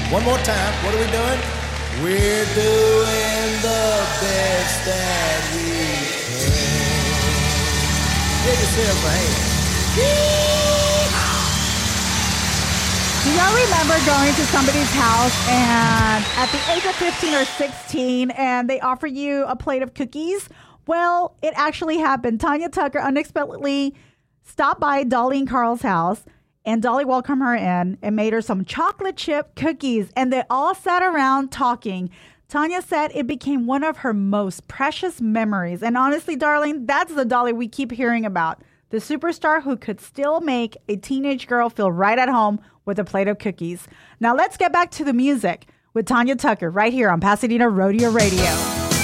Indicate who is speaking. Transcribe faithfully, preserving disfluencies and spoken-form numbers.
Speaker 1: One more time. What are we doing? We're doing the best that we can. Give yourself a hand.
Speaker 2: Do y'all remember going to somebody's house and at the age of fifteen or sixteen and they offer you a plate of cookies? Well, it actually happened. Tanya Tucker unexpectedly stopped by Dolly and Carl's house, and Dolly welcomed her in and made her some chocolate chip cookies, and they all sat around talking. Tanya said it became one of her most precious memories. And honestly, darling, that's the Dolly we keep hearing about. The superstar who could still make a teenage girl feel right at home with a plate of cookies. Now let's get back to the music with Tanya Tucker right here on Pasadena Rodeo Radio.